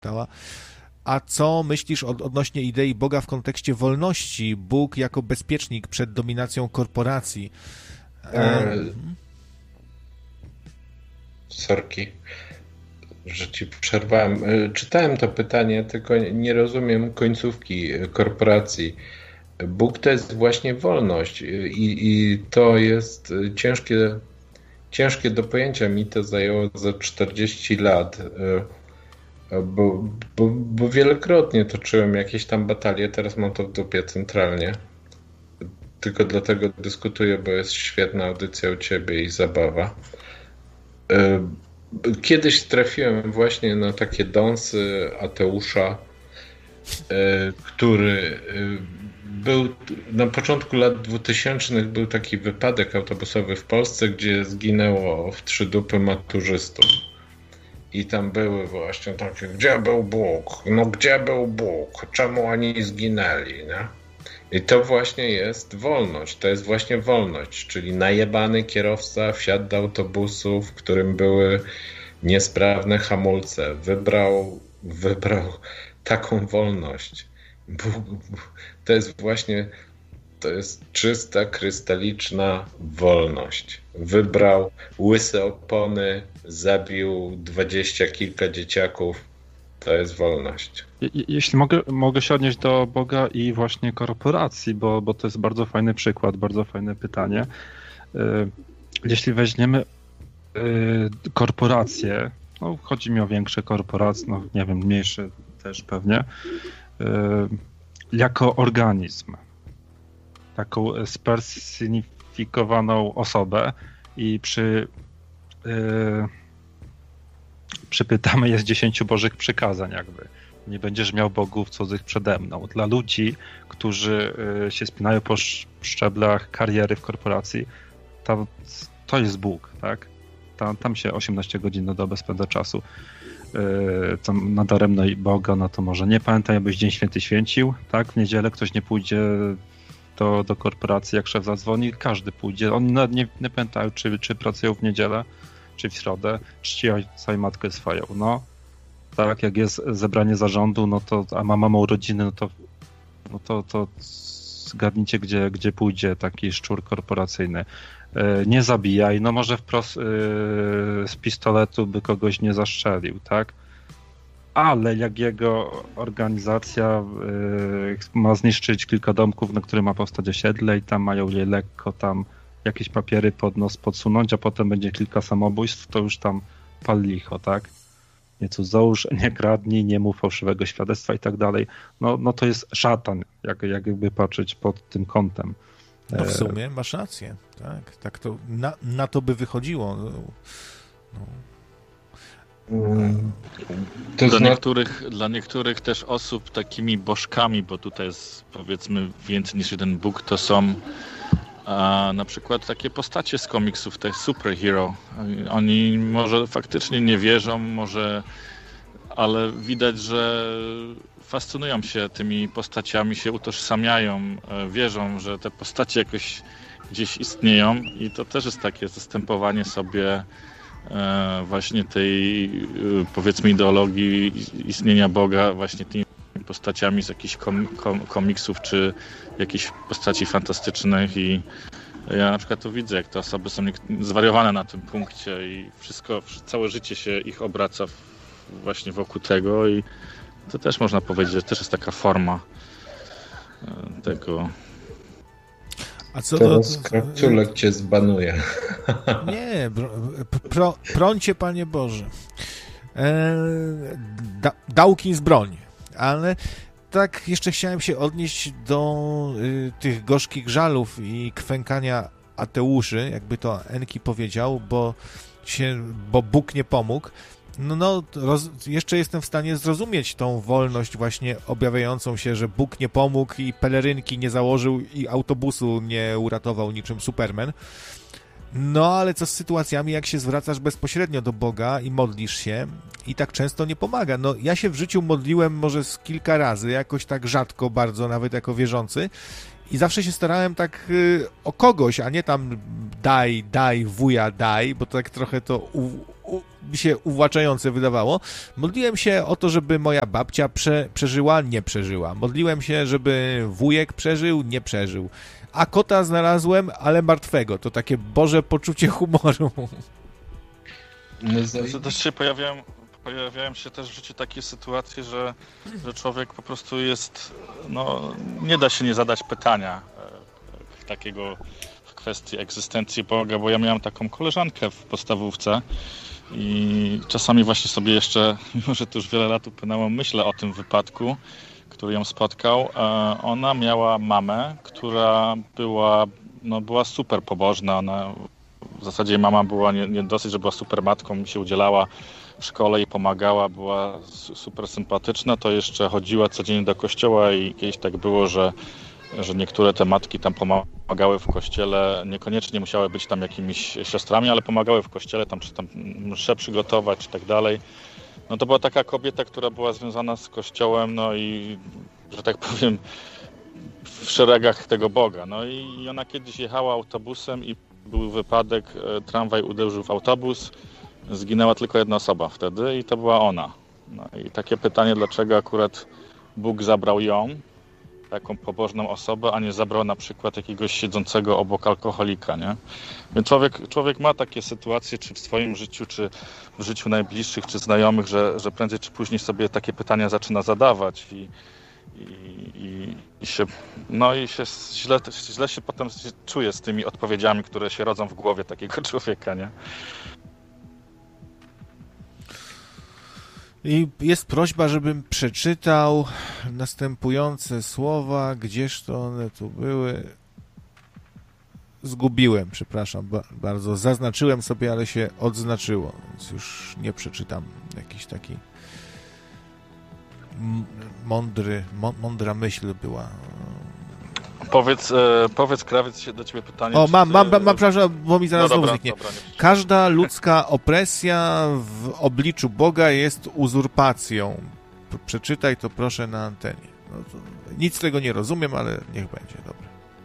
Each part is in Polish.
dała. A co myślisz odnośnie idei Boga w kontekście wolności? Bóg jako bezpiecznik przed dominacją korporacji. Sorki, że ci przerwałem. Czytałem to pytanie, tylko nie rozumiem końcówki korporacji. Bóg to jest właśnie wolność i to jest ciężkie do pojęcia. Mi to zajęło za 40 lat, bo wielokrotnie toczyłem jakieś tam batalie, teraz mam to w dupie centralnie. Tylko dlatego dyskutuję, bo jest świetna audycja u ciebie i zabawa. Kiedyś trafiłem właśnie na takie dąsy Ateusza, który był na początku lat 2000 był taki wypadek autobusowy w Polsce, gdzie zginęło w trzy dupy maturzystów. I tam były właśnie takie, gdzie był Bóg? No gdzie był Bóg? Czemu oni zginęli, nie? I to właśnie jest wolność, to jest właśnie wolność, czyli najebany kierowca wsiadł do autobusu, w którym były niesprawne hamulce, wybrał taką wolność. To jest czysta, krystaliczna wolność. Wybrał łyse opony, zabił 20 kilka dzieciaków. To jest wolność. Jeśli mogę się odnieść do Boga i właśnie korporacji, bo to jest bardzo fajny przykład, bardzo fajne pytanie. Jeśli weźmiemy korporacje, no chodzi mi o większe korporacje, no nie wiem, mniejsze też pewnie, jako organizm, taką spersonifikowaną osobę i przypytamy je z 10 Bożych przykazań jakby. Nie będziesz miał bogów cudzych przede mną. Dla ludzi, którzy się spinają po szczeblach kariery w korporacji, to jest Bóg, tak? Tam się 18 godzin na dobę spędza czasu. Tam nadaremno i Boga, no to może nie pamiętaj, abyś Dzień Święty święcił, tak? W niedzielę ktoś nie pójdzie do korporacji, jak szef zadzwoni, każdy pójdzie. Oni nawet nie pamiętają, czy pracują w niedzielę, czy w środę, czci ojca i matkę swoją. No, tak, jak jest zebranie zarządu, no to, a mama ma urodziny, no to zgadnijcie, gdzie pójdzie taki szczur korporacyjny. Nie zabijaj, no może wprost z pistoletu by kogoś nie zastrzelił, tak? Ale jak jego organizacja ma zniszczyć kilka domków, na które ma powstać osiedle i tam mają je lekko tam jakieś papiery pod nos podsunąć, a potem będzie kilka samobójstw, to już tam pal licho, tak? Nie cudzołóż, nie kradnij, nie mów fałszywego świadectwa i tak dalej. No to jest szatan, jakby patrzeć pod tym kątem. No w sumie masz rację, tak to na to by wychodziło. No. Dla niektórych też osób takimi bożkami, bo tutaj jest powiedzmy więcej niż jeden Bóg, to są na przykład takie postacie z komiksów, te superhero. Oni może faktycznie nie wierzą, ale widać, że fascynują się tymi postaciami, się utożsamiają, wierzą, że te postacie jakoś gdzieś istnieją i to też jest takie zastępowanie sobie właśnie tej powiedzmy ideologii istnienia Boga właśnie tymi postaciami z jakichś komiksów czy jakichś postaci fantastycznych i ja na przykład to widzę, jak te osoby są zwariowane na tym punkcie i całe życie się ich obraca właśnie wokół tego i to też można powiedzieć, że też jest taka forma tego. A co teraz Krawczulek cię zbanuje. Nie, brońcie, Panie Boże. Dawkins broń. Ale tak jeszcze chciałem się odnieść do tych gorzkich żalów i kwękania ateuszy, jakby to Enki powiedział, bo Bóg nie pomógł. Jeszcze jestem w stanie zrozumieć tą wolność właśnie objawiającą się, że Bóg nie pomógł i pelerynki nie założył i autobusu nie uratował niczym Superman. No ale co z sytuacjami, jak się zwracasz bezpośrednio do Boga i modlisz się i tak często nie pomaga. No ja się w życiu modliłem może z kilka razy, jakoś tak rzadko bardzo, nawet jako wierzący i zawsze się starałem tak o kogoś, a nie tam daj, wuja, daj, bo tak trochę to mi się uwłaczające wydawało. Modliłem się o to, żeby moja babcia przeżyła, nie przeżyła. Modliłem się, żeby wujek przeżył, nie przeżył. A kota znalazłem, ale martwego. To takie Boże poczucie humoru. Też się pojawiają się też w życiu takie sytuacje, że człowiek po prostu jest, no nie da się nie zadać pytania takiego w kwestii egzystencji Boga, bo ja miałem taką koleżankę w podstawówce i czasami właśnie sobie jeszcze, mimo że to już wiele lat upłynęło, myślę o tym wypadku, który ją spotkał. Ona miała mamę, która była super pobożna. Ona, w zasadzie mama była nie dosyć, że była super matką, mi się udzielała w szkole i pomagała, była super sympatyczna, to jeszcze chodziła codziennie do kościoła i kiedyś tak było, że niektóre te matki tam pomagały w kościele, niekoniecznie musiały być tam jakimiś siostrami, ale pomagały w kościele, czy tam mszę przygotować i tak dalej. No to była taka kobieta, która była związana z kościołem, no i, że tak powiem, w szeregach tego Boga. No i ona kiedyś jechała autobusem i był wypadek, tramwaj uderzył w autobus, zginęła tylko jedna osoba wtedy i to była ona. No i takie pytanie, dlaczego akurat Bóg zabrał ją, taką pobożną osobę, a nie zabrał na przykład jakiegoś siedzącego obok alkoholika, nie? Więc człowiek ma takie sytuacje, czy w swoim życiu, czy w życiu najbliższych, czy znajomych, że prędzej czy później sobie takie pytania zaczyna zadawać i się źle się potem czuje z tymi odpowiedziami, które się rodzą w głowie takiego człowieka, nie? I jest prośba, żebym przeczytał następujące słowa. Gdzież to one tu były? Zgubiłem, przepraszam bardzo. Zaznaczyłem sobie, ale się odznaczyło, więc już nie przeczytam. Jakiś taki mądra myśl była. Powiedz Krawiec, się do ciebie pytanie. O, mam, przepraszam, bo mi zaraz znowu zniknie. Dobra, każda ludzka opresja w obliczu Boga jest uzurpacją. Przeczytaj to proszę na antenie. No to nic z tego nie rozumiem, ale niech będzie, dobra.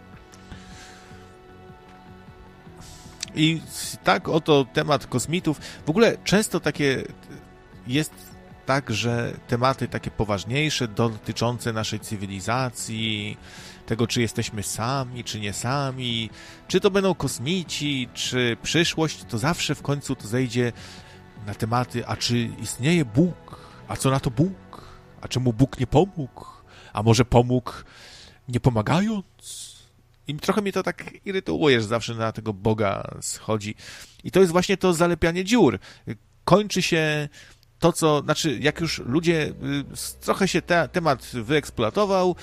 I tak oto temat kosmitów. W ogóle często takie jest tak, że tematy takie poważniejsze, dotyczące naszej cywilizacji, tego, czy jesteśmy sami, czy nie sami, czy to będą kosmici, czy przyszłość, to zawsze w końcu to zejdzie na tematy, a czy istnieje Bóg, a co na to Bóg, a czemu Bóg nie pomógł, a może pomógł nie pomagając? I trochę mnie to tak irytuje, że zawsze na tego Boga schodzi. I to jest właśnie to zalepianie dziur. Kończy się to, co, znaczy, jak już ludzie, trochę się temat wyeksploatował,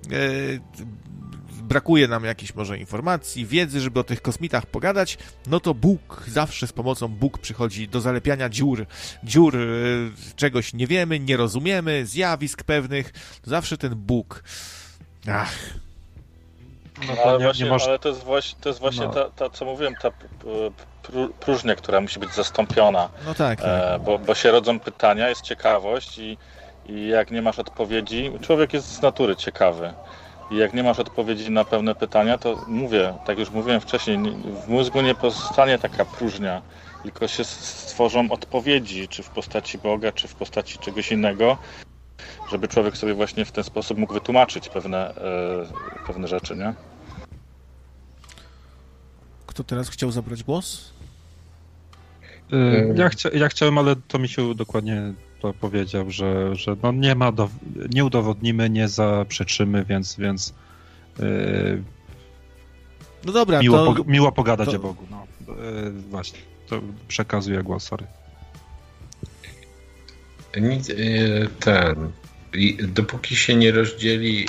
brakuje nam jakichś może informacji, wiedzy, żeby o tych kosmitach pogadać, no to Bóg, zawsze z pomocą Bóg przychodzi do zalepiania dziur, czegoś nie wiemy, nie rozumiemy, zjawisk pewnych, zawsze ten Bóg. Ach. No ale to jest właśnie ta, co mówiłem, ta próżnia, która musi być zastąpiona. No tak. Bo się rodzą pytania, jest ciekawość i jak nie masz odpowiedzi, człowiek jest z natury ciekawy. I jak nie masz odpowiedzi na pewne pytania, to mówię, tak już mówiłem wcześniej, w mózgu nie pozostanie taka próżnia, tylko się stworzą odpowiedzi, czy w postaci Boga, czy w postaci czegoś innego, żeby człowiek sobie właśnie w ten sposób mógł wytłumaczyć pewne rzeczy, nie? Kto teraz chciał zabrać głos? Ja chciałem, ale to Misiu dokładnie to powiedział, że no nie udowodnimy, nie zaprzeczymy, więc no dobra, miło pogadać o Bogu. No, właśnie, to przekazuję głos, sorry. Dopóki się nie rozdzieli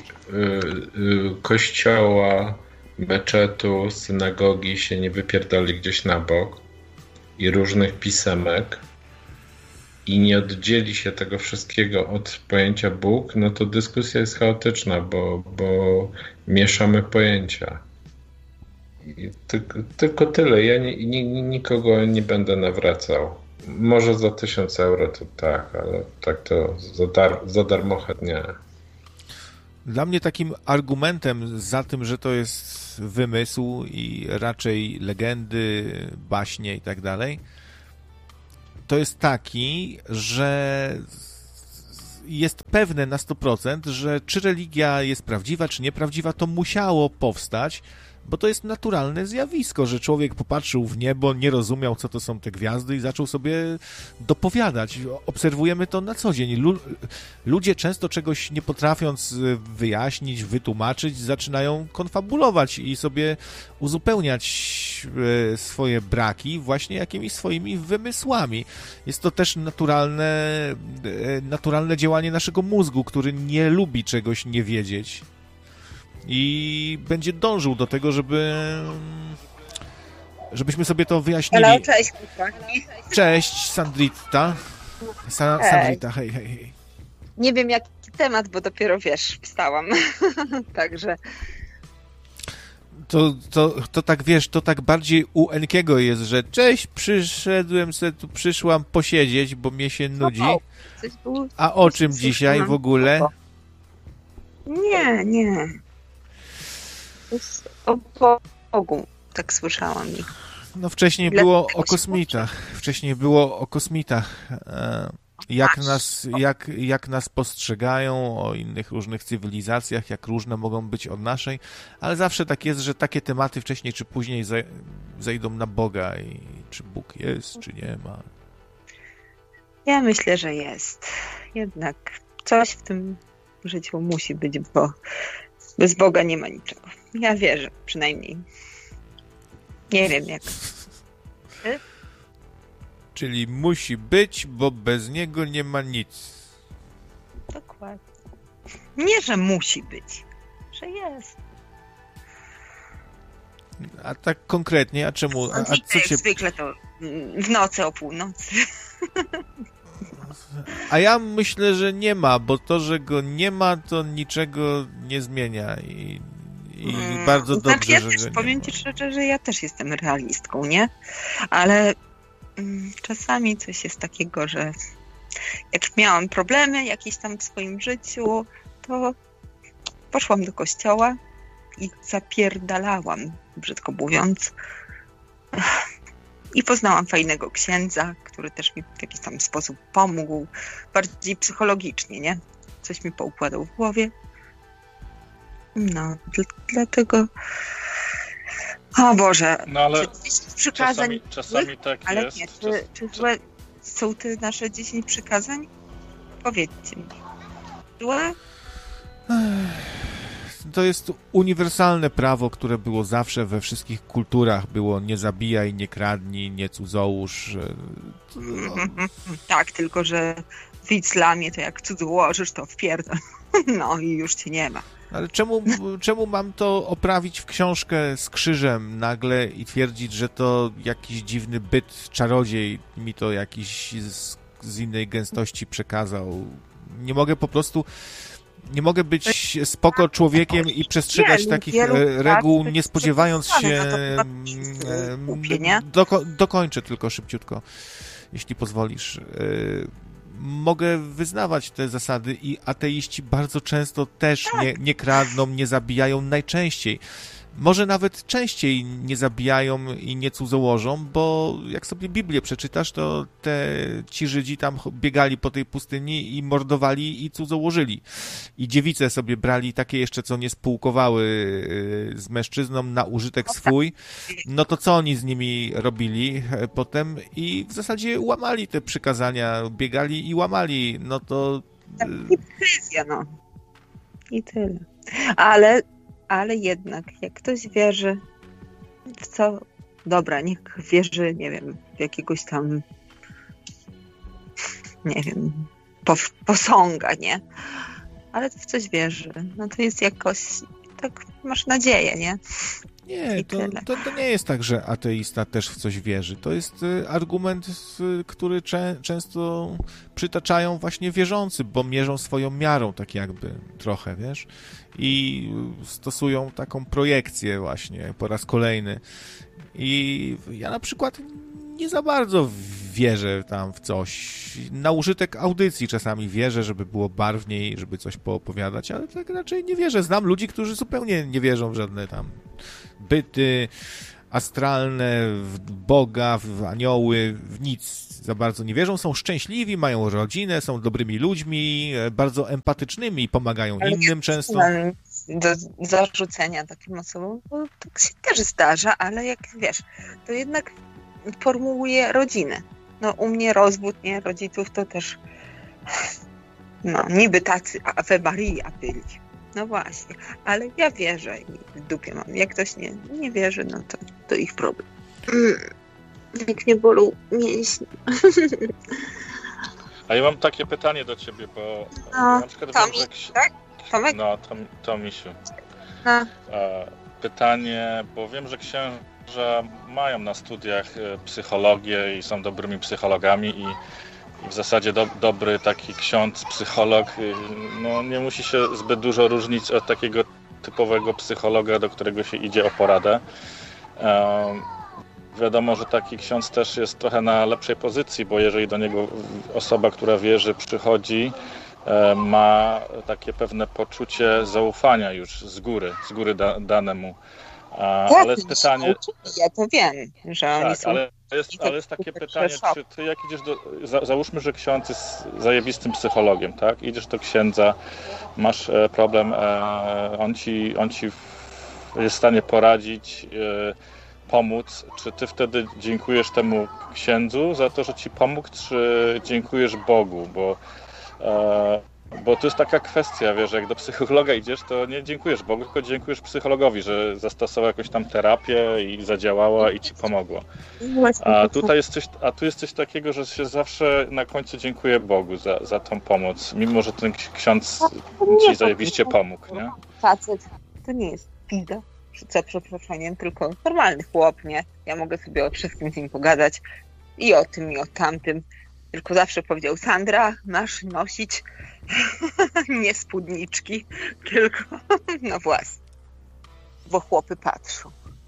kościoła, meczetu, synagogi, się nie wypierdoli gdzieś na bok i różnych pisemek i nie oddzieli się tego wszystkiego od pojęcia Bóg, no to dyskusja jest chaotyczna, bo mieszamy pojęcia. I tylko tyle. Ja nikogo nie będę nawracał. Może za 1000 euro to tak, ale tak to za darmochę nie. Dla mnie takim argumentem za tym, że to jest wymysł i raczej legendy, baśnie i tak dalej, to jest taki, że jest pewne na 100%, że czy religia jest prawdziwa, czy nieprawdziwa, to musiało powstać, bo to jest naturalne zjawisko, że człowiek popatrzył w niebo, nie rozumiał, co to są te gwiazdy i zaczął sobie dopowiadać. Obserwujemy to na co dzień. Ludzie często czegoś nie potrafiąc wyjaśnić, wytłumaczyć, zaczynają konfabulować i sobie uzupełniać swoje braki właśnie jakimiś swoimi wymysłami. Jest to też naturalne działanie naszego mózgu, który nie lubi czegoś nie wiedzieć. I będzie dążył do tego, żebyśmy sobie to wyjaśnili. Hello, cześć, chłopaki. Cześć, Sandrita. Sandrita, hej, hej, hej. Nie wiem, jaki temat, bo dopiero, wstałam. Także... To tak, wiesz, to tak bardziej u Enkiego jest, że cześć, przyszłam posiedzieć, bo mnie się nudzi. A o czym dzisiaj w ogóle? Nie. O Bogu, tak słyszałam. No wcześniej było o kosmitach. Jak nas postrzegają, o innych różnych cywilizacjach, jak różne mogą być od naszej, ale zawsze tak jest, że takie tematy wcześniej czy później zejdą na Boga i czy Bóg jest, czy nie ma. Ja myślę, że jest. Jednak coś w tym życiu musi być, bo bez Boga nie ma niczego. Ja wierzę, przynajmniej. Nie wiem jak. Czyli musi być, bo bez niego nie ma nic. Dokładnie. Nie, że musi być, że jest. A tak konkretnie, a czemu? A co cię... Zwykle to w nocy o północy. A ja myślę, że nie ma, bo to, że go nie ma, to niczego nie zmienia i bardzo dobrze, ja że też, go nie powiem ma. ci szczerze, że ja też jestem realistką, nie? Ale czasami coś jest takiego, że jak miałam problemy jakieś tam w swoim życiu, to poszłam do kościoła i zapierdalałam, brzydko mówiąc. I poznałam fajnego księdza, który też mi w jakiś tam sposób pomógł, bardziej psychologicznie, nie? Coś mi poukładał w głowie. No, dlatego... O Boże, no ale czy 10 przykazań... Czasami tak ale jest. nie, czy złe są te nasze 10 przykazań? Powiedzcie mi. Złe? To jest uniwersalne prawo, które było zawsze we wszystkich kulturach. Było nie zabijaj, nie kradnij, nie cudzołóż. Tak, tylko że w islamie to jak cudzołożysz, to wpierdol. No i już cię nie ma. Ale czemu mam to oprawić w książkę z krzyżem nagle i twierdzić, że to jakiś dziwny byt, czarodziej mi to jakiś z innej gęstości przekazał? Nie mogę być spoko człowiekiem i przestrzegać takich reguł, nie spodziewając się... Dokończę tylko szybciutko, jeśli pozwolisz. Mogę wyznawać te zasady i ateiści bardzo często też nie kradną, nie zabijają, najczęściej. Może nawet częściej nie zabijają i nie cudzołożą, bo jak sobie Biblię przeczytasz, to ci Żydzi tam biegali po tej pustyni i mordowali i cudzołożyli. I dziewice sobie brali takie jeszcze, co nie spółkowały z mężczyzną na użytek swój. No to co oni z nimi robili potem? I w zasadzie łamali te przykazania, biegali i łamali. No to... Hipokryzja, no. I tyle. Ale jednak, jak ktoś wierzy w co... Dobra, niech wierzy, nie wiem, w jakiegoś tam, nie wiem, posąga, nie? Ale w coś wierzy. No to jest jakoś... Tak masz nadzieję, nie? Nie, to nie jest tak, że ateista też w coś wierzy. To jest argument, który często przytaczają właśnie wierzący, bo mierzą swoją miarą, tak jakby trochę, wiesz? I stosują taką projekcję właśnie po raz kolejny. I ja na przykład nie za bardzo wierzę tam w coś. Na użytek audycji czasami wierzę, żeby było barwniej, żeby coś poopowiadać, ale tak raczej nie wierzę. Znam ludzi, którzy zupełnie nie wierzą w żadne tam byty, astralne, w Boga, w anioły, w nic za bardzo nie wierzą. Są szczęśliwi, mają rodzinę, są dobrymi ludźmi, bardzo empatycznymi i pomagają innym często. Do zarzucenia takim osobom, bo tak się też zdarza, ale jak wiesz, to jednak formułuje rodzinę. No u mnie rozwód, nie, rodziców to też niby tacy Ave Maria byli. No właśnie, ale ja wierzę i w dupie mam. Jak ktoś nie wierzy, no to ich problem. Jak nie bolą mięśnie. A ja mam takie pytanie do ciebie, bo na przykład wiem, że... Tak? Tomek? No, Tomisiu. Pytanie, bo wiem, że księża mają na studiach psychologię i są dobrymi psychologami i w zasadzie dobry taki ksiądz, psycholog, no nie musi się zbyt dużo różnić od takiego typowego psychologa, do którego się idzie o poradę. Wiadomo, że taki ksiądz też jest trochę na lepszej pozycji, bo jeżeli do niego osoba, która wierzy, przychodzi, ma takie pewne poczucie zaufania już z góry danemu. Ale pytanie... Ja to wiem, że oni są... Ale jest takie pytanie, czy ty jak idziesz załóżmy, że ksiądz jest zajebistym psychologiem, tak? Idziesz do księdza, masz problem, on ci jest w stanie poradzić, pomóc. Czy ty wtedy dziękujesz temu księdzu za to, że ci pomógł, czy dziękujesz Bogu? Bo to jest taka kwestia, wiesz, jak do psychologa idziesz, to nie dziękujesz Bogu, tylko dziękujesz psychologowi, że zastosował jakąś tam terapię i zadziałała i ci pomogło. Tu jest coś takiego, że się zawsze na końcu dziękuję Bogu za tą pomoc, mimo że ten ksiądz ci zajebiście pomógł, nie? Facet to nie jest pizda, za przeproszeniem, tylko normalny chłop, nie? Ja mogę sobie o wszystkim z nim pogadać i o tym, i o tamtym. Tylko zawsze powiedział: Sandra, masz nosić nie spódniczki, tylko no właśnie, bo chłopy patrzą.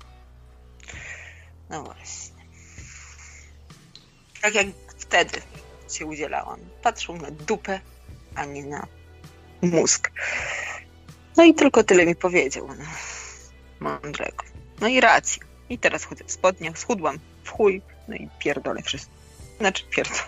No właśnie. Tak jak wtedy się udzielałam. Patrzą na dupę, a nie na mózg. No i tylko tyle mi powiedział. No. Mądrego. No i racja. I teraz chodzę w spodniach, schudłam w chuj, no i pierdolę wszystko. Znaczy pierdolę.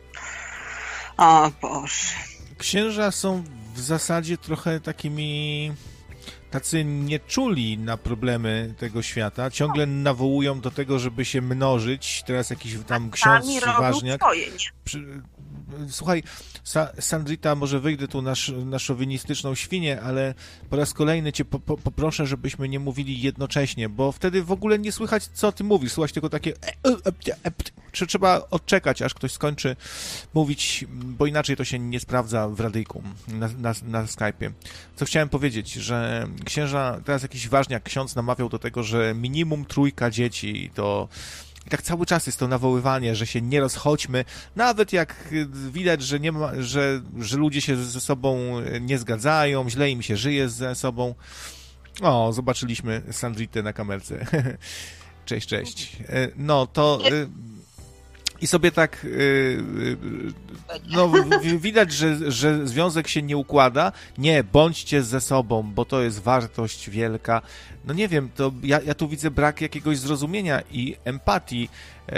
O Boże. Księża są w zasadzie trochę tacy nieczuli na problemy tego świata. Ciągle nawołują do tego, żeby się mnożyć. Teraz jakiś tam ksiądz ważniak. Słuchaj, Sandrita, może wyjdę tu na szowinistyczną świnię, ale po raz kolejny cię poproszę, żebyśmy nie mówili jednocześnie, bo wtedy w ogóle nie słychać, co ty mówisz. Słychać tylko takie... Trzeba odczekać, aż ktoś skończy mówić, bo inaczej to się nie sprawdza w radyjku na Skype'ie. Co chciałem powiedzieć, że księża, teraz jakiś ważniak, ksiądz namawiał do tego, że minimum 3 dzieci to... I tak cały czas jest to nawoływanie, że się nie rozchodźmy, nawet jak widać, że nie ma, że ludzie się ze sobą nie zgadzają, źle im się żyje ze sobą. O, zobaczyliśmy Sandritę na kamerce. Cześć. No, to... I sobie tak, no widać, że związek się nie układa. Nie, bądźcie ze sobą, bo to jest wartość wielka. No nie wiem, to ja tu widzę brak jakiegoś zrozumienia i empatii.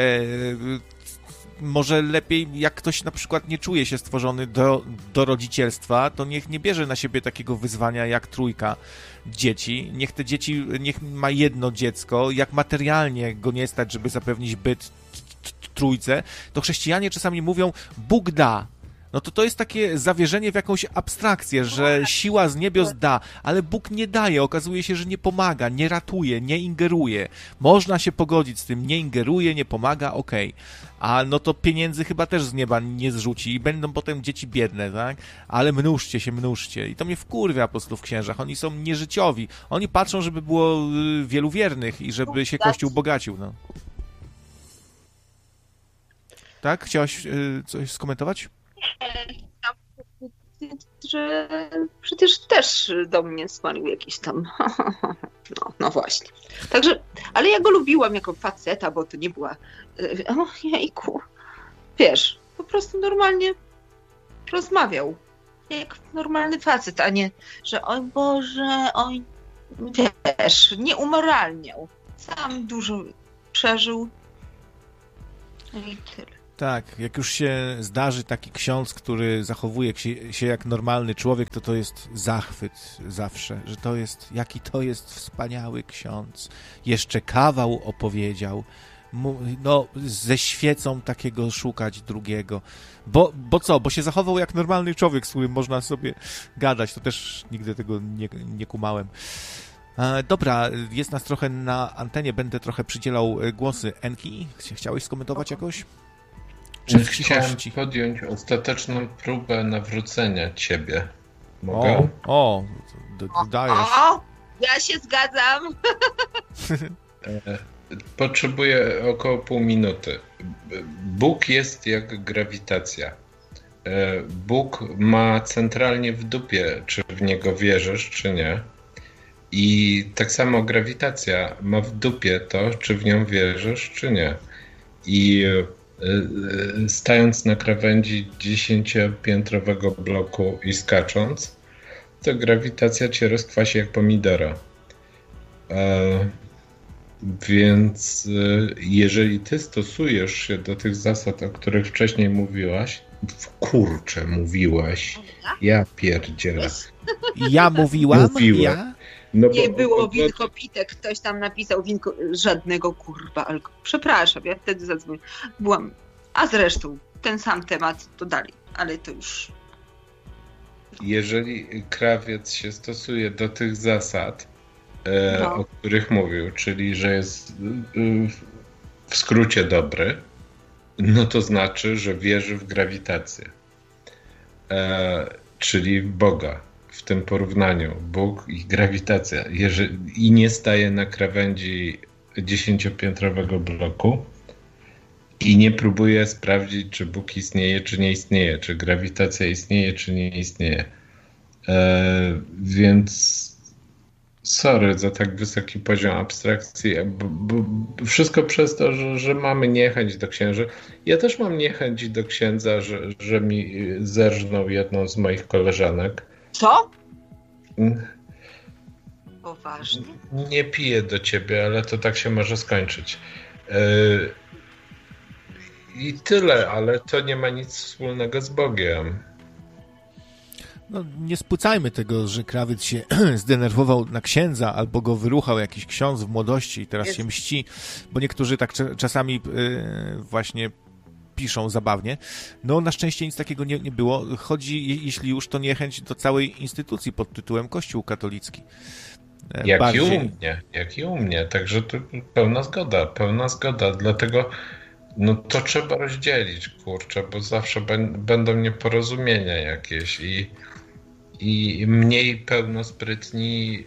Może lepiej, jak ktoś na przykład nie czuje się stworzony do rodzicielstwa, to niech nie bierze na siebie takiego wyzwania jak 3 dzieci. Niech ma jedno dziecko. Jak materialnie go nie stać, żeby zapewnić byt 3, to chrześcijanie czasami mówią: Bóg da. No to jest takie zawierzenie w jakąś abstrakcję, że siła z niebios da, ale Bóg nie daje, okazuje się, że nie pomaga, nie ratuje, nie ingeruje. Można się pogodzić z tym, nie ingeruje, nie pomaga, okej. A no to pieniędzy chyba też z nieba nie zrzuci i będą potem dzieci biedne, tak? Ale mnóżcie się. I to mnie wkurwia po prostu w księżach. Oni są nieżyciowi. Oni patrzą, żeby było wielu wiernych i żeby się Kościół bogacił, no. Tak? Chciałaś coś skomentować? Że przecież też do mnie smalił jakiś tam... No właśnie. Także, ale ja go lubiłam jako faceta, bo to nie była... O jejku. Wiesz, po prostu normalnie rozmawiał. Jak normalny facet, a nie, że oj Boże, oj... Wiesz, nie umoralniał. Sam dużo przeżył. No i tyle. Tak, jak już się zdarzy taki ksiądz, który zachowuje się jak normalny człowiek, to jest zachwyt zawsze, że to jest, jaki to jest wspaniały ksiądz. Jeszcze kawał opowiedział. No, ze świecą takiego szukać drugiego. Bo co? Bo się zachował jak normalny człowiek, z którym można sobie gadać. To też nigdy tego nie kumałem. Dobra, jest nas trochę na antenie, będę trochę przydzielał głosy. Enki, chciałeś skomentować jakoś? Chciałem podjąć ostateczną próbę nawrócenia ciebie. Mogę? Dajesz. O, ja się zgadzam. Potrzebuję około pół minuty. Bóg jest jak grawitacja. Bóg ma centralnie w dupie, czy w niego wierzysz, czy nie. I tak samo grawitacja ma w dupie to, czy w nią wierzysz, czy nie. I stając na krawędzi 10-piętrowego bloku i skacząc, to grawitacja cię rozkwasi jak pomidora. Więc jeżeli ty stosujesz się do tych zasad, o których wcześniej mówiłaś, kurczę, mówiłaś, ja pierdzielę. Ja mówiłam? Ja? No nie było winkopitek, ktoś tam napisał żadnego kurwa, przepraszam, ja wtedy zadzwoniłam. Byłam, a zresztą ten sam temat to dalej, ale to już... Jeżeli krawiec się stosuje do tych zasad, o których mówił, czyli że jest w skrócie dobry, no to znaczy, że wierzy w grawitację, czyli w Boga. W tym porównaniu Bóg i grawitacja. I nie staje na krawędzi 10-piętrowego bloku i nie próbuje sprawdzić, czy Bóg istnieje, czy nie istnieje, czy grawitacja istnieje, czy nie istnieje. Więc sorry za tak wysoki poziom abstrakcji. Wszystko przez to, że mamy niechęć do księży. Ja też mam niechęć do księdza, że mi zerżnął jedną z moich koleżanek. Co? Poważnie? Nie piję do ciebie, ale to tak się może skończyć. I tyle, ale to nie ma nic wspólnego z Bogiem. No, nie spłucajmy tego, że krawiec się zdenerwował na księdza albo go wyruchał jakiś ksiądz w młodości i teraz się mści, bo niektórzy tak czasami właśnie piszą zabawnie. No na szczęście nic takiego nie było. Chodzi, jeśli już, to niechęć do całej instytucji pod tytułem Kościół katolicki. Jak i u mnie. Także to pełna zgoda. Dlatego no to trzeba rozdzielić, kurczę, bo zawsze będą nieporozumienia jakieś i mniej pełnosprytni,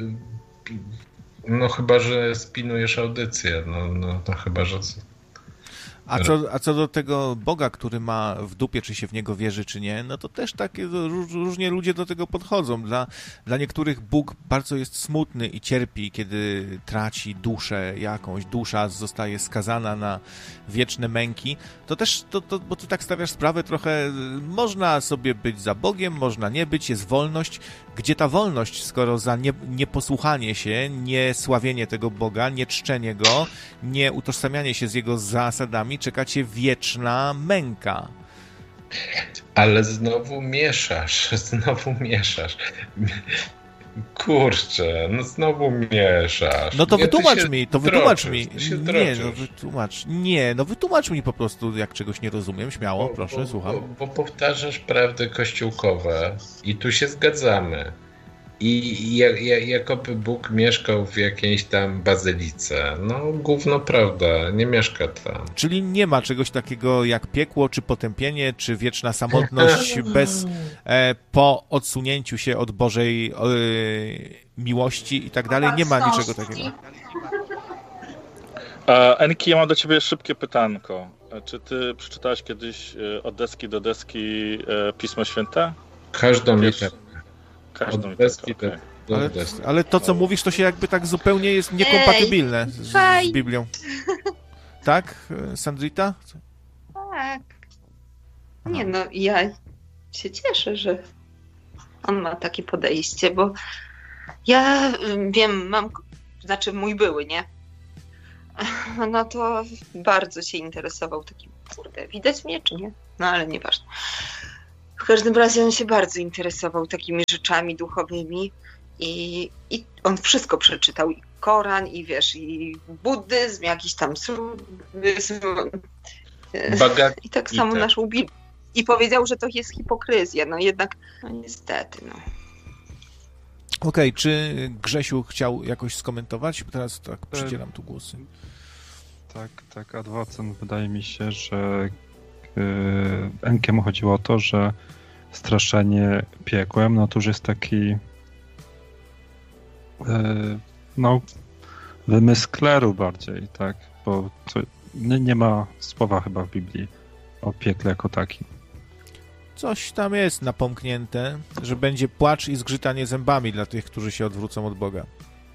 no chyba, że spinujesz audycję, no to chyba, że... A co do tego Boga, który ma w dupie, czy się w niego wierzy, czy nie, no to też takie różnie ludzie do tego podchodzą. Dla niektórych Bóg bardzo jest smutny i cierpi, kiedy traci duszę jakąś, dusza zostaje skazana na wieczne męki. To też, bo ty tak stawiasz sprawę trochę, można sobie być za Bogiem, można nie być, jest wolność. Gdzie ta wolność, skoro za nieposłuchanie się, nie sławienie tego Boga, nie czczenie Go, nie utożsamianie się z Jego zasadami, czeka cię wieczna męka. Ale znowu mieszasz. Kurczę, no znowu mieszasz. No to wytłumacz mi. Wytłumacz mi po prostu, jak czegoś nie rozumiem. Śmiało, proszę, słucham. Bo powtarzasz prawdy kościółkowe i tu się zgadzamy. I jakoby Bóg mieszkał w jakiejś tam bazylice. No, gówno prawda, nie mieszka tam. Czyli nie ma czegoś takiego jak piekło, czy potępienie, czy wieczna samotność po odsunięciu się od Bożej miłości i tak dalej. Nie ma niczego takiego. Enki, ja mam do ciebie szybkie pytanko. Czy ty przeczytałeś kiedyś od deski do deski Pismo Święte? Każdą literę. Każdą deski, ale to, co mówisz, to się jakby tak zupełnie jest niekompatybilne z Biblią. Tak, Sandrita? Tak. Nie no, ja się cieszę, że on ma takie podejście, bo ja wiem, mój były, nie? No to bardzo się interesował takim, kurde, widać mnie czy nie? No ale nieważne. W każdym razie on się bardzo interesował takimi rzeczami duchowymi i on wszystko przeczytał, i Koran, i wiesz, i buddyzm, jakiś tam i tak samo naszą Biblię. I powiedział, że to jest hipokryzja, no jednak, no niestety, no. Okej, czy Grzesiu chciał jakoś skomentować? Teraz tak przydzielam tu głosy. Tak, Adwocen, wydaje mi się, że Enkiemu chodziło o to, że straszenie piekłem, no to już jest taki wymysł kleru bardziej, tak? Bo to nie ma słowa chyba w Biblii o piekle jako takim. Coś tam jest napomknięte, że będzie płacz i zgrzytanie zębami dla tych, którzy się odwrócą od Boga.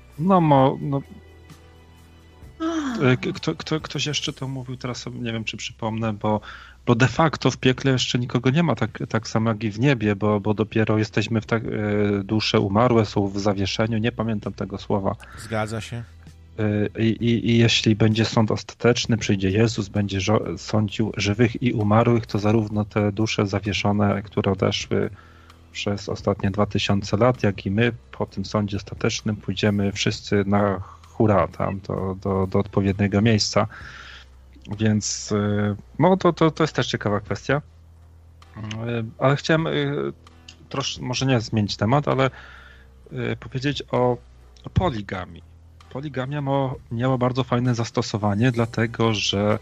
Ktoś jeszcze to mówił, teraz sobie nie wiem, czy przypomnę, bo de facto w piekle jeszcze nikogo nie ma, tak samo jak i w niebie, bo dopiero jesteśmy dusze umarłe, są w zawieszeniu, nie pamiętam tego słowa. Zgadza się. I jeśli będzie sąd ostateczny, przyjdzie Jezus, będzie sądził żywych i umarłych, to zarówno te dusze zawieszone, które odeszły przez ostatnie 2000 lat, jak i my po tym sądzie ostatecznym pójdziemy wszyscy na hura tam do odpowiedniego miejsca. Więc no to jest też ciekawa kwestia. Ale chciałem troszkę, może nie zmienić temat, ale powiedzieć o poligamii. Poligamia miała bardzo fajne zastosowanie, dlatego że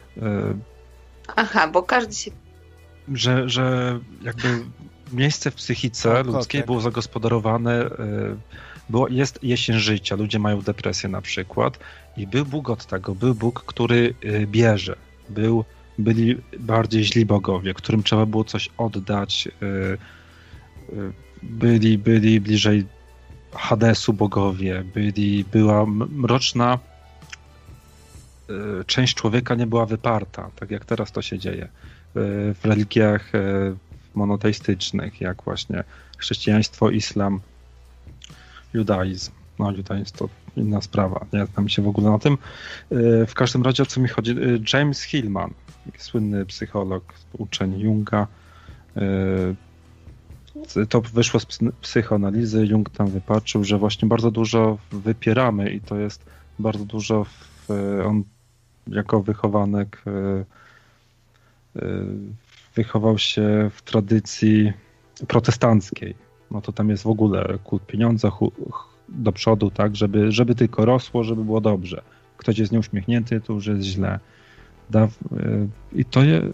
bo każdy się... Że jakby miejsce w psychice ludzkiej było zagospodarowane, jest jesień życia, ludzie mają depresję na przykład i był Bóg od tego, był Bóg, który bierze, byli bardziej źli bogowie, którym trzeba było coś oddać, byli bliżej Hadesu bogowie, była mroczna część człowieka nie była wyparta, tak jak teraz to się dzieje w religiach monoteistycznych, jak właśnie chrześcijaństwo, islam, judaizm. No, judaizm to inna sprawa, nie znam się w ogóle na tym. W każdym razie o co mi chodzi? James Hillman, słynny psycholog, uczeń Junga, to wyszło z psychoanalizy, Jung tam wypatrzył, że właśnie bardzo dużo wypieramy i to jest bardzo dużo, on jako wychowanek wychował się w tradycji protestanckiej. No to tam jest w ogóle kult pieniądza do przodu, tak, żeby tylko rosło, żeby było dobrze. Ktoś jest nieuśmiechnięty, to już jest źle. I to jest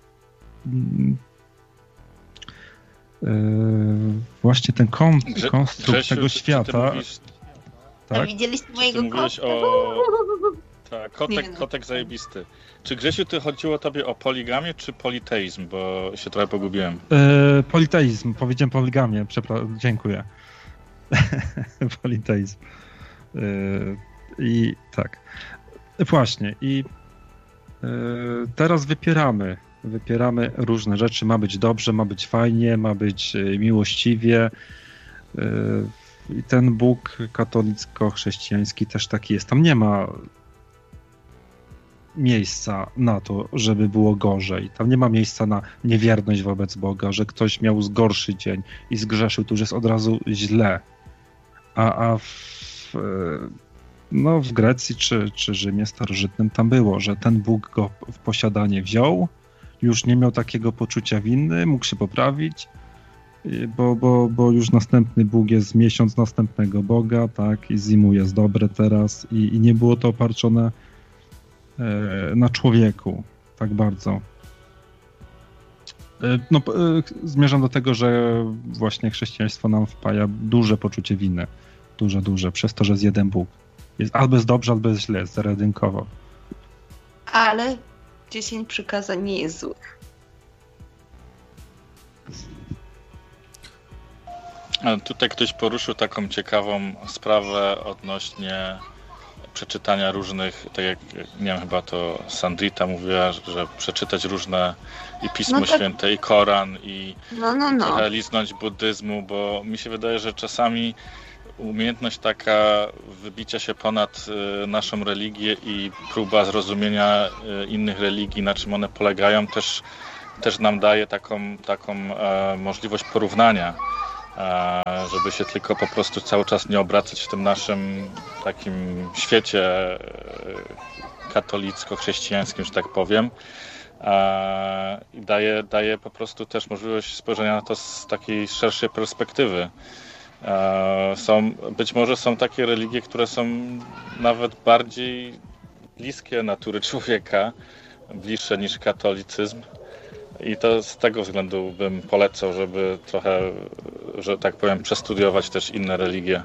właśnie ten konstrukt tego świata. Tak? Widzieliście mojego kota? Tak, kotek zajebisty. Czy Grzesiu, chodziło tobie o poligamię czy politeizm, bo się trochę pogubiłem? Politeizm, powiedziałem poligamię, przepraszam, dziękuję. Politeizm. I tak. Właśnie. I teraz wypieramy różne rzeczy. Ma być dobrze, ma być fajnie, ma być miłościwie. I ten Bóg katolicko-chrześcijański też taki jest. Tam nie ma miejsca na to, żeby było gorzej. Tam nie ma miejsca na niewierność wobec Boga, że ktoś miał gorszy dzień i zgrzeszył, to już jest od razu źle. A w Grecji czy Rzymie starożytnym tam było, że ten Bóg go w posiadanie wziął, już nie miał takiego poczucia winy, mógł się poprawić, bo już następny Bóg jest miesiąc następnego Boga, tak, i Zimu jest dobre teraz i nie było to oparczone na człowieku tak bardzo. Zmierzam do tego, że właśnie chrześcijaństwo nam wpaja duże poczucie winy. Duże, przez to, że jest jeden Bóg. Jest albo jest dobrze, albo jest źle, jest zero-jedynkowo. Ale 10 przykazań nie jest złych. Tutaj ktoś poruszył taką ciekawą sprawę odnośnie przeczytania różnych, tak jak, nie wiem, chyba to Sandrita mówiła, że przeczytać różne i Pismo Święte, i Koran, i trochę liznąć buddyzmu, bo mi się wydaje, że czasami umiejętność taka wybicia się ponad naszą religię i próba zrozumienia innych religii, na czym one polegają, też nam daje taką możliwość porównania, żeby się tylko po prostu cały czas nie obracać w tym naszym takim świecie katolicko-chrześcijańskim, że tak powiem. I daje po prostu też możliwość spojrzenia na to z takiej szerszej perspektywy. Być może są takie religie, które są nawet bardziej bliskie natury człowieka, bliższe niż katolicyzm. I to z tego względu bym polecał, żeby trochę, że tak powiem, przestudiować też inne religie.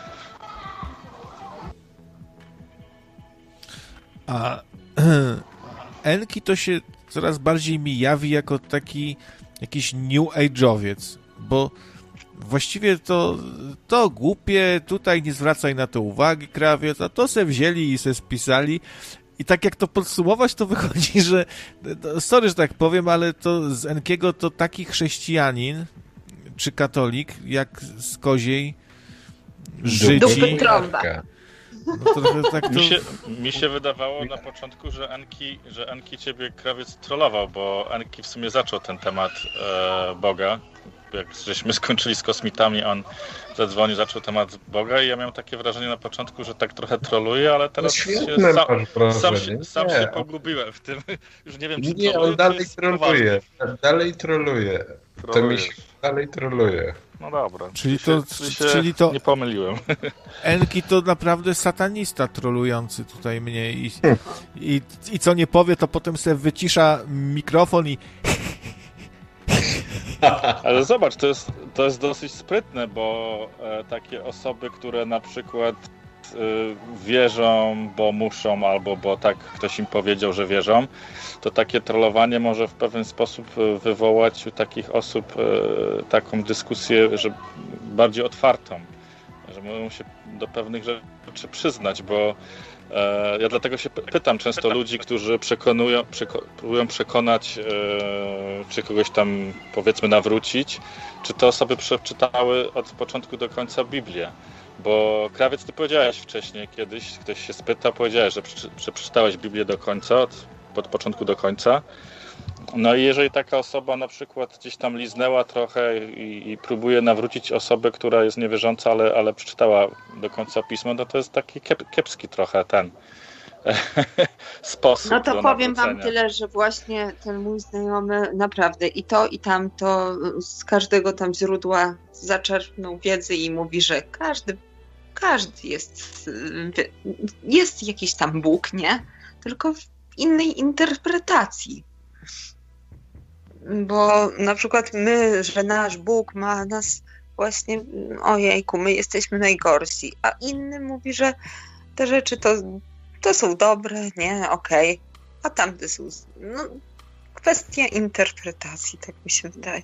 A Enki to się coraz bardziej mi jawi jako taki jakiś new age'owiec, bo właściwie to głupie, tutaj nie zwracaj na to uwagi, krawiec, a to se wzięli i se spisali. I tak jak to podsumować, to wychodzi, że sorry, że tak powiem, ale to z Enkiego to taki chrześcijanin czy katolik, jak z Koziej Żydzi. Dupy trąba. No to, tak to... Mi się wydawało na początku, że Enki ciebie, krawiec, trollował, bo Enki w sumie zaczął ten temat Boga. Jak żeśmy skończyli z kosmitami, on zadzwonił, zaczął temat Boga i ja miałem takie wrażenie na początku, że tak trochę troluje, ale teraz sam się pogubiłem w tym. Już nie wiem, czy nie, on dalej troluje. Dalej troluje. To mi się dalej troluje. No dobra. Czyli to nie pomyliłem. Enki to naprawdę satanista trolujący tutaj mnie i co nie powie, to potem sobie wycisza mikrofon i Ale zobacz, to jest dosyć sprytne, bo takie osoby, które na przykład wierzą, bo muszą, albo bo tak ktoś im powiedział, że wierzą, to takie trollowanie może w pewien sposób wywołać u takich osób taką dyskusję, że bardziej otwartą, że mogą się do pewnych rzeczy przyznać, bo ja dlatego się pytam często ludzi, którzy próbują przekonać, czy kogoś tam, powiedzmy, nawrócić, czy te osoby przeczytały od początku do końca Biblię. Bo krawiec, ty powiedziałeś wcześniej kiedyś, ktoś się spytał, powiedziałeś, że przeczytałeś Biblię do końca, od początku do końca. No i jeżeli taka osoba na przykład gdzieś tam liznęła trochę i próbuje nawrócić osobę, która jest niewierząca, ale przeczytała do końca pismo, no to jest taki kiepski trochę ten sposób. No to powiem nawrócenia. wam tyle, że właśnie ten mój znajomy naprawdę i to i tamto z każdego tam źródła zaczerpnął wiedzy i mówi, że każdy jest jakiś tam Bóg, nie? Tylko w innej interpretacji. Bo na przykład my, że nasz Bóg ma nas właśnie, ojejku, my jesteśmy najgorsi, a inny mówi, że te rzeczy to są dobre, nie, okej, a tamte są, kwestia interpretacji, tak mi się wydaje.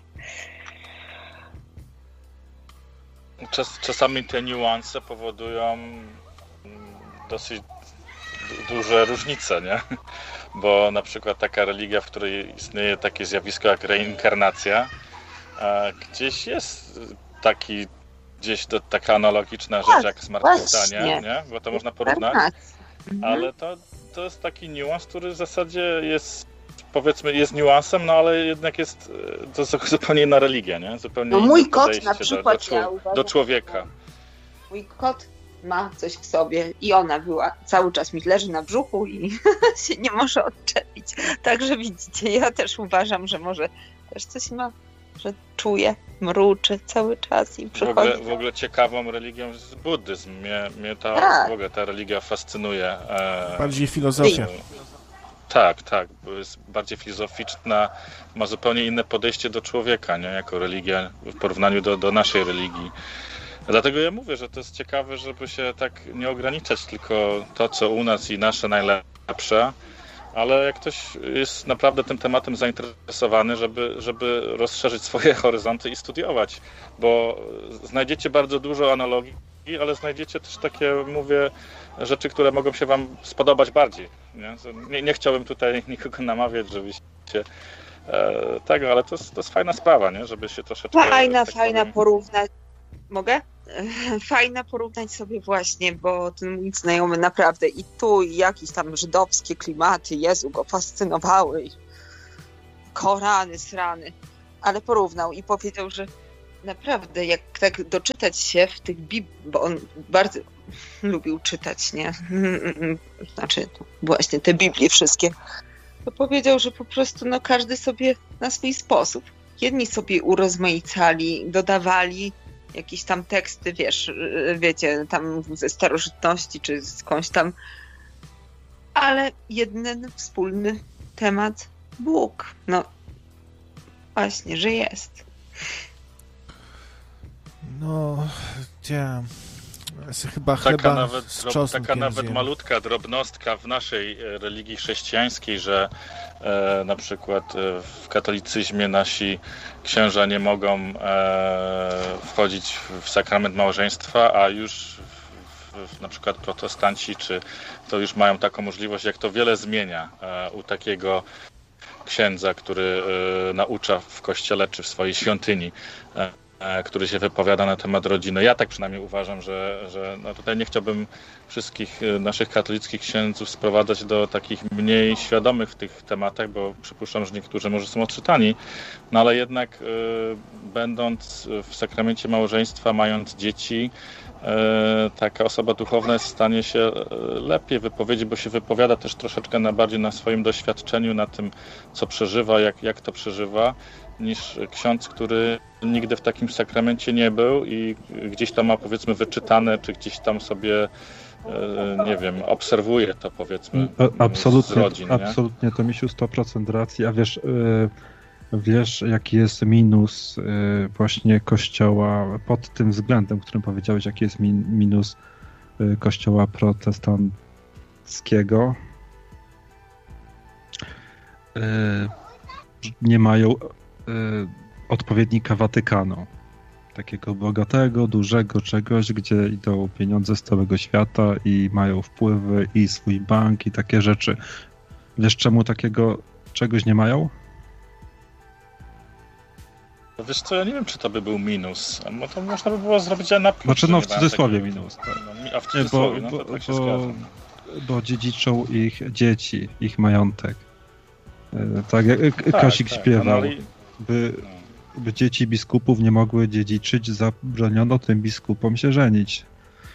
Czasami te niuanse powodują dosyć duże różnice, nie? Bo na przykład taka religia, w której istnieje takie zjawisko jak reinkarnacja, gdzieś jest taka analogiczna rzecz jak zmartwychwstanie, nie? Bo to można porównać, ale to jest taki niuans, który w zasadzie jest, powiedzmy, jest niuansem, no ale jednak to jest zupełnie inna religia, nie? Zupełnie mój kot na przykład do człowieka. Mój kot ma coś w sobie i ona cały czas mi leży na brzuchu i się nie może odczepić. Także widzicie, ja też uważam, że może też coś ma, że czuje, mruczy cały czas i przychodzi. W ogóle ciekawą religią jest buddyzm. Mnie w ogóle ta religia fascynuje. Bardziej filozofia. Tak, bo jest bardziej filozoficzna, ma zupełnie inne podejście do człowieka, nie? Jako religia w porównaniu do naszej religii. Dlatego ja mówię, że to jest ciekawe, żeby się tak nie ograniczać tylko to, co u nas i nasze najlepsze, ale jak ktoś jest naprawdę tym tematem zainteresowany, żeby rozszerzyć swoje horyzonty i studiować, bo znajdziecie bardzo dużo analogii, ale znajdziecie też takie, mówię, rzeczy, które mogą się wam spodobać bardziej. Nie chciałbym tutaj nikogo namawiać, żebyście tego, ale to jest fajna sprawa, nie? Żeby się troszeczkę... Fajna porównać. Mogę? Fajne porównać sobie właśnie, bo ten mój znajomy naprawdę i tu i jakieś tam żydowskie klimaty, Jezu, go fascynowały. Korany, srany. Ale porównał i powiedział, że naprawdę jak tak doczytać się w tych bo on bardzo lubił czytać, nie? Znaczy właśnie te Biblie wszystkie. To powiedział, że po prostu każdy sobie na swój sposób. Jedni sobie urozmaicali, dodawali jakieś tam teksty, wiecie, tam ze starożytności czy skądś tam, ale jeden wspólny temat Bóg. No właśnie, że jest. No, chyba taka nawet malutka drobnostka w naszej religii chrześcijańskiej, że na przykład w katolicyzmie nasi księża nie mogą wchodzić w sakrament małżeństwa, a już na przykład protestanci to już mają taką możliwość, jak to wiele zmienia u takiego księdza, który naucza w kościele czy w swojej świątyni, który się wypowiada na temat rodziny. Ja tak przynajmniej uważam, że tutaj nie chciałbym wszystkich naszych katolickich księdzów sprowadzać do takich mniej świadomych w tych tematach, bo przypuszczam, że niektórzy może są odczytani, no ale jednak będąc w sakramencie małżeństwa, mając dzieci, taka osoba duchowna jest w stanie się lepiej wypowiedzieć, bo się wypowiada też troszeczkę bardziej na swoim doświadczeniu, na tym, co przeżywa, jak to przeżywa, niż ksiądz, który nigdy w takim sakramencie nie był i gdzieś tam ma, powiedzmy, wyczytane, czy gdzieś tam sobie, nie wiem, obserwuje to, powiedzmy, absolutnie, z rodzin. Absolutnie, to misiu 100% racji, a wiesz, jaki jest minus właśnie Kościoła pod tym względem, którym powiedziałeś, jaki jest minus Kościoła protestanckiego? Nie mają odpowiednika Watykanu. Takiego bogatego, dużego czegoś, gdzie idą pieniądze z całego świata i mają wpływy i swój bank i takie rzeczy. Wiesz, czemu takiego czegoś nie mają? Wiesz co, ja nie wiem, czy to by był minus. Bo to można by było zrobić na plus. Znaczy, w cudzysłowie minus. Tak. A w cudzysłowie, bo dziedziczą ich dzieci, ich majątek. Tak jak Kasik śpiewał, by dzieci biskupów nie mogły dziedziczyć, zabroniono tym biskupom się żenić.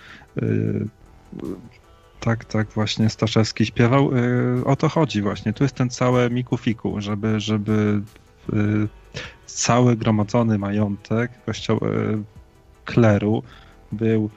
Tak właśnie Staszewski śpiewał. O to chodzi właśnie. Tu jest ten cały miku-fiku, żeby cały gromadzony majątek kleru był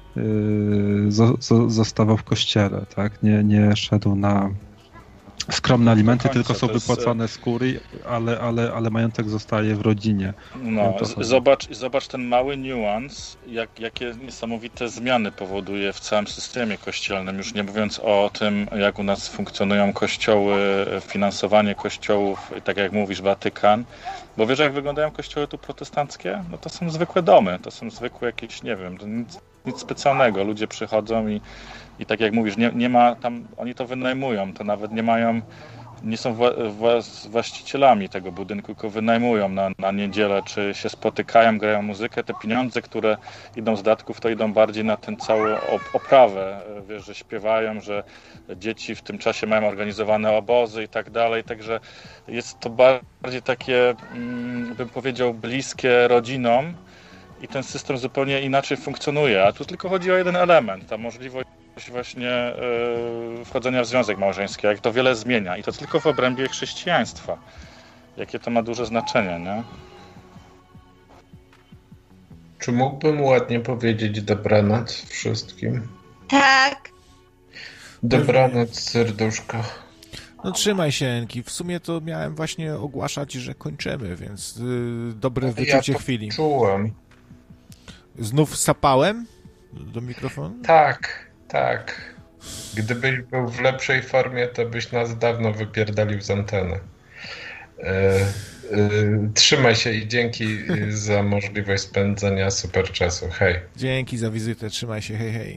zostawał w kościele, tak? Nie szedł na skromne alimenty, tylko są wypłacane z kurii, ale majątek zostaje w rodzinie. No, zobacz ten mały niuans, jakie niesamowite zmiany powoduje w całym systemie kościelnym, już nie mówiąc o tym, jak u nas funkcjonują kościoły, finansowanie kościołów, tak jak mówisz, Watykan. Bo wiesz, jak wyglądają kościoły tu protestanckie? No to są zwykłe domy, to są zwykłe jakieś, nie wiem, nic specjalnego. Ludzie przychodzą i tak jak mówisz, nie ma tam, oni to wynajmują, to nawet nie są właścicielami tego budynku, tylko wynajmują na niedzielę, czy się spotykają, grają muzykę. Te pieniądze, które idą z datków, to idą bardziej na tę całą oprawę. Wiesz, że śpiewają, że dzieci w tym czasie mają organizowane obozy i tak dalej, także jest to bardziej takie, bym powiedział, bliskie rodzinom i ten system zupełnie inaczej funkcjonuje, a tu tylko chodzi o jeden element, ta możliwość właśnie wchodzenia w związek małżeński, jak to wiele zmienia i to tylko w obrębie chrześcijaństwa. Jakie to ma duże znaczenie, nie? Czy mógłbym ładnie powiedzieć dobranoc wszystkim? Tak. Dobranoc, serduszko. No trzymaj się, Enki. W sumie to miałem właśnie ogłaszać, że kończymy, więc dobre wyczucie chwili. Czułem. Znów sapałem do mikrofonu? Tak. Gdybyś był w lepszej formie, to byś nas dawno wypierdalił z anteny. Trzymaj się i dzięki za możliwość spędzenia super czasu. Hej. Dzięki za wizytę. Trzymaj się. Hej.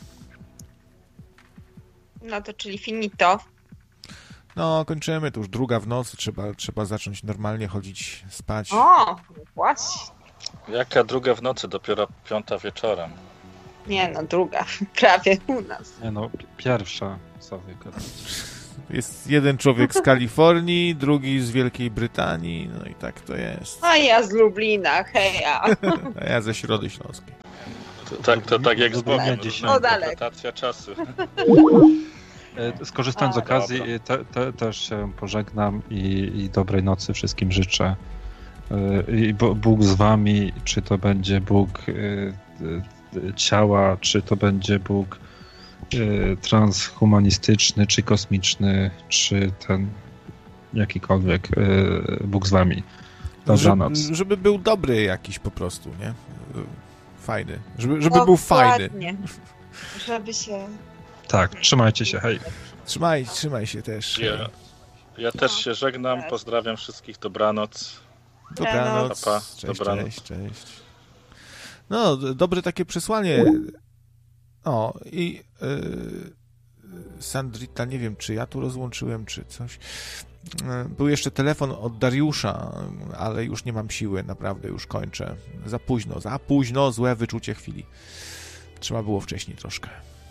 No to czyli finito. No, kończymy. To już druga w nocy. Trzeba zacząć normalnie chodzić spać. O, właśnie. Jaka druga w nocy? Dopiero 5 wieczorem. Nie no, druga. Prawie u nas. Nie no, pierwsza sobie gadać. Jest jeden człowiek z Kalifornii, drugi z Wielkiej Brytanii, no i tak to jest. A ja z Lublina, heja. A ja ze Środy Śląskiej. To tak jak z Bogiem. O, dalej. Interpretacja czasu. Skorzystając z okazji, też się pożegnam i dobrej nocy wszystkim życzę. I Bóg z wami, czy to będzie Bóg ciała, czy to będzie Bóg transhumanistyczny, czy kosmiczny, czy ten jakikolwiek Bóg z wami. Dobranoc. Żeby był dobry jakiś po prostu, nie? Fajny. Żeby był fajny. Żeby się... Tak, trzymajcie się, hej. Trzymaj się też. Ja też się żegnam, pozdrawiam wszystkich, dobranoc. Dobranoc. Pa. Cześć, Dobranoc. cześć. No, dobre takie przesłanie. O, i Sandrita, nie wiem, czy ja tu rozłączyłem, czy coś. Był jeszcze telefon od Dariusza, ale już nie mam siły, naprawdę już kończę. Za późno, złe wyczucie chwili. Trzeba było wcześniej troszkę.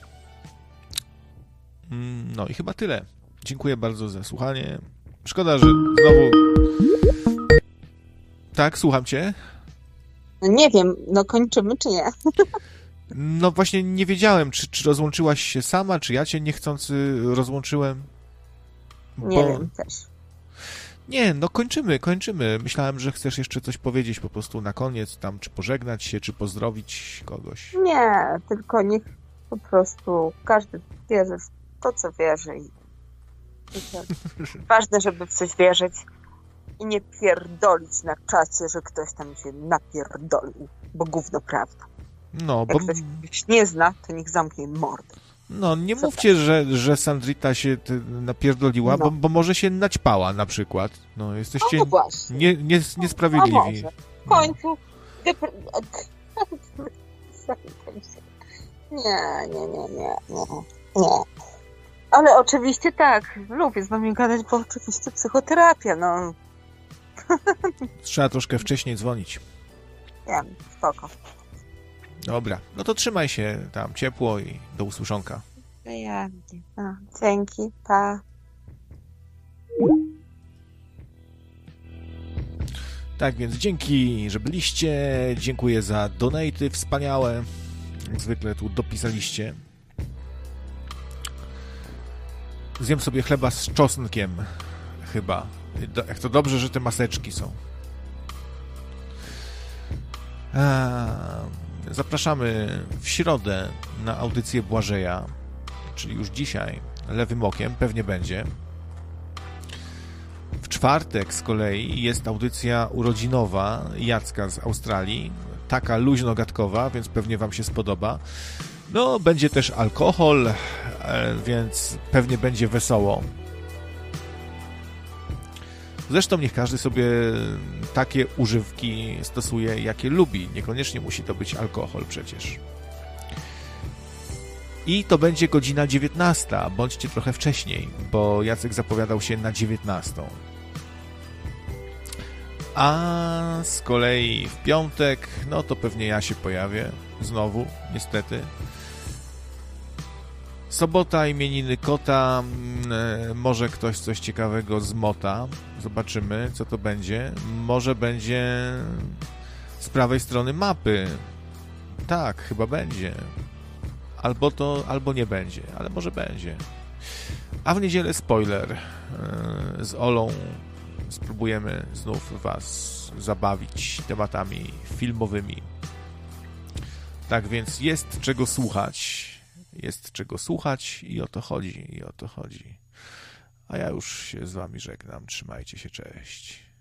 No i chyba tyle. Dziękuję bardzo za słuchanie. Szkoda, że znowu... Tak, słucham cię. No nie wiem, no kończymy czy nie? No właśnie nie wiedziałem, czy rozłączyłaś się sama, czy ja cię niechcący rozłączyłem. Nie wiem też. Nie, no kończymy. Myślałem, że chcesz jeszcze coś powiedzieć po prostu na koniec, tam czy pożegnać się, czy pozdrowić kogoś. Nie, tylko niech po prostu każdy wierzy w to, co wierzy. Ważne, żeby w coś wierzyć i nie pierdolić na czacie, że ktoś tam się napierdolił, bo gówno prawda. No, jak ktoś nie zna, to niech zamknie mordę. No, nie mówcie, że Sandrita się napierdoliła, no. bo może się naćpała na przykład. No, jesteście niesprawiedliwi. W końcu. Nie. Ale oczywiście tak, lubię z wami gadać, bo oczywiście psychoterapia, no. Trzeba troszkę wcześniej dzwonić. Wiem, spoko. Dobra, no to trzymaj się tam ciepło i do usłyszonka. No, dzięki, pa. Tak więc dzięki, że byliście. Dziękuję za donaty wspaniałe. Jak zwykle tu dopisaliście. Zjem sobie chleba z czosnkiem. Chyba. Jak to dobrze, że te maseczki są. Zapraszamy w środę na audycję Błażeja, czyli już dzisiaj, lewym okiem, pewnie będzie. W czwartek z kolei jest audycja urodzinowa Jacka z Australii, taka luźno-gadkowa, więc pewnie wam się spodoba. No, będzie też alkohol, więc pewnie będzie wesoło. Zresztą niech każdy sobie takie używki stosuje, jakie lubi. Niekoniecznie musi to być alkohol przecież. I to będzie godzina 19. Bądźcie trochę wcześniej, bo Jacek zapowiadał się na 19. A z kolei w piątek, no to pewnie ja się pojawię znowu, niestety. Sobota, imieniny kota, może ktoś coś ciekawego zmota. Zobaczymy, co to będzie. Może będzie z prawej strony mapy. Tak, chyba będzie. Albo nie będzie, ale może będzie. A w niedzielę spoiler. Z Olą spróbujemy znów was zabawić tematami filmowymi. Tak więc jest czego słuchać. Jest czego słuchać i o to chodzi. A ja już się z wami żegnam. Trzymajcie się, cześć.